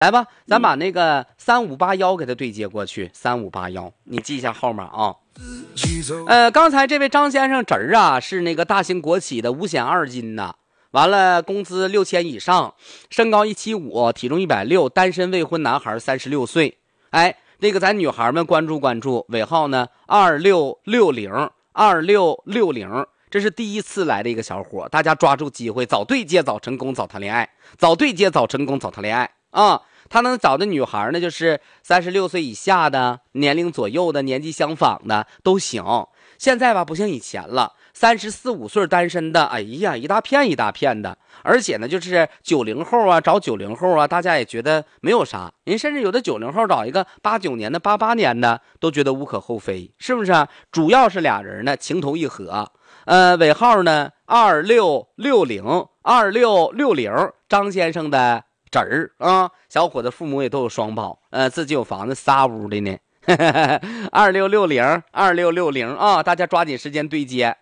来吧，咱把那个3581给他对接过去，3581，你记一下号码啊。刚才这位张先生侄儿啊，是那个大型国企的5险2金呐，完了工资6000以上，身高175，体重160，单身未婚男孩，36岁。哎，这个咱女孩们关注关注，尾号呢2660，2660，这是第一次来的一个小伙，大家抓住机会，早对接早成功早谈恋爱，早对接早成功早谈恋爱啊！他能找的女孩呢，就是36岁以下的，年龄左右的，年纪相仿的都行。现在吧不像以前了，34、5岁单身的，哎呀，一大片一大片的。而且呢，就是90后啊，找90后啊，大家也觉得没有啥。人甚至有的90后找一个89年的、88年的，都觉得无可厚非，是不是啊？主要是俩人呢情投意合。尾号呢2660，2660，张先生的侄儿啊，小伙子父母也都有双保，自己有房子仨屋的呢。2660，2660啊，大家抓紧时间对接。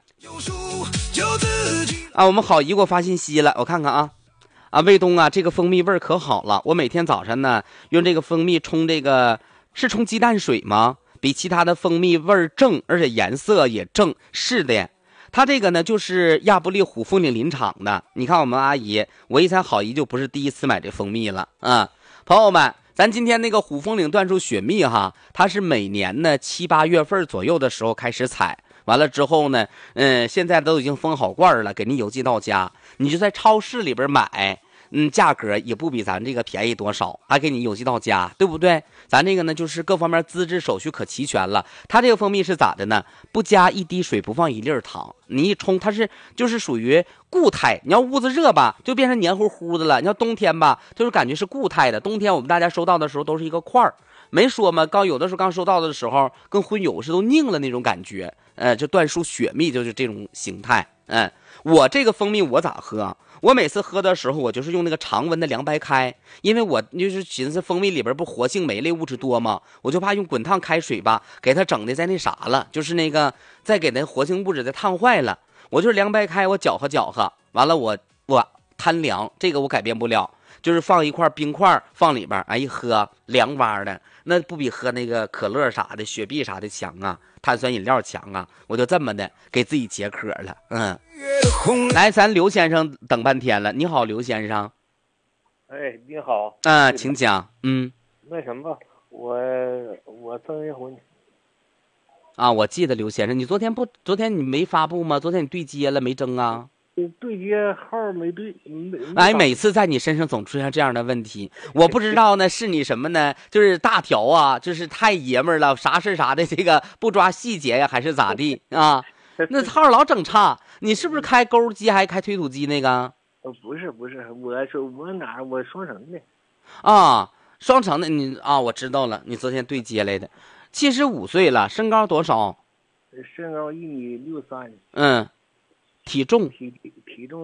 啊，我们好姨给我发信息了，我看看啊。卫东啊，这个蜂蜜味儿可好了，我每天早上呢用这个蜂蜜冲这个，是冲鸡蛋水吗？比其他的蜂蜜味儿正，而且颜色也正。是的，它这个呢就是亚布力虎凤岭林场的。你看我们阿姨，我一猜好姨就不是第一次买这蜂蜜了啊。朋友们，咱今天那个虎凤岭椴树雪蜜哈，它是每年呢7、8月份左右的时候开始采，完了之后呢，现在都已经封好罐了，给你邮寄到家。你就在超市里边买，价格也不比咱这个便宜多少，还给你邮寄到家，对不对？咱这个呢，就是各方面资质手续可齐全了。它这个蜂蜜是咋的呢？不加一滴水，不放一粒糖，你一冲，它是就是属于固态。你要屋子热吧，就变成黏糊糊的了；你要冬天吧，就是感觉是固态的。冬天我们大家收到的时候都是一个块儿，没说吗？有的时候刚收到的时候，跟荤油似的，都拧了那种感觉。这椴树雪蜜就是这种形态。我这个蜂蜜我咋喝？我每次喝的时候，我就是用那个常温的凉白开，因为我就是寻思蜂蜜里边不活性酶类物质多吗？我就怕用滚烫开水吧，给它整的在那啥了，就是那个再给那活性物质再烫坏了。我就是凉白开，我搅和搅和，完了我贪凉，这个我改变不了，就是放一块冰块放里边，一喝凉哇的，那不比喝那个可乐啥的、雪碧啥的强啊，碳酸饮料强啊，我就这么的给自己解渴了。来，咱刘先生等半天了，你好，刘先生。 哎，你好。 请讲。 那什么，我征人婚。 我记得刘先生，你昨天你没发布吗？昨天你对接了没征啊？ 对接号没对， 每次在你身上总出现这样的问题，我不知道呢，是你什么呢？就是大条啊，就是太爷们儿了，啥事啥的，这个不抓细节呀，还是咋地啊？那号老整差，你是不是开钩机还开推土机那个？ 不是，我双城的。 双城的你我知道了，你昨天对接来的，75岁了，身高多少？ 身高1.63米。 体重体重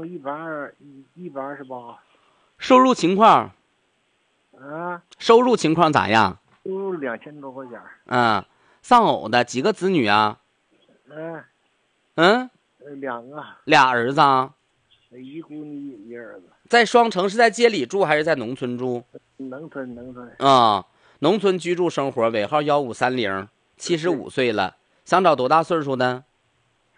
128。 收入情况收入情况咋样？ 收入2000多块钱。 丧偶的，几个子女啊 ？2个。 俩儿子啊？ 一姑娘一儿子。 在双城是在街里住还是在农村住？ 农村。 农村居住生活，尾号1530，75岁了，想找多大岁数的？ 找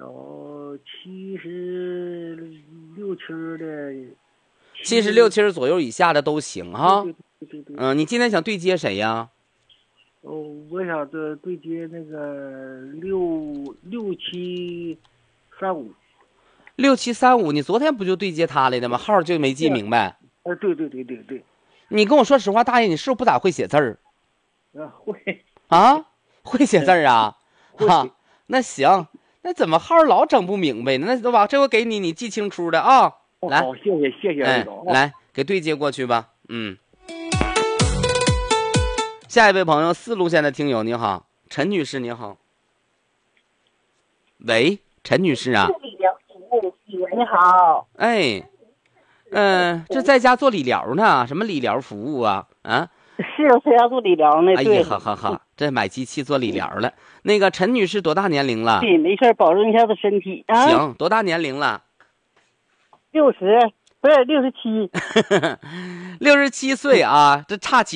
76、7的。 76、7左右以下的都行哈。 对。 你今天想对接谁呀？ 我想对接那个6735。 6735，你昨天不就对接他来的吗？号就没记明白。 对。 你跟我说实话，大爷，你是不是不咋会写字儿？ 会。 会写字儿啊？那行，那怎么号老整不明白呢？那这回给你记清楚的啊。来， 好，谢谢。 来，给对接过去吧。下一位朋友，4路线的听友你好，陈女士你好。喂，陈女士啊。 你好。 这在家做理疗呢，什么理疗服务啊？ 是在家做理疗呢。对， 好，这买机器做理疗了。那个陈女士多大年龄了？ 对，没事，保重一下子身体啊。 行，多大年龄了？ 不是67， 67岁啊，这差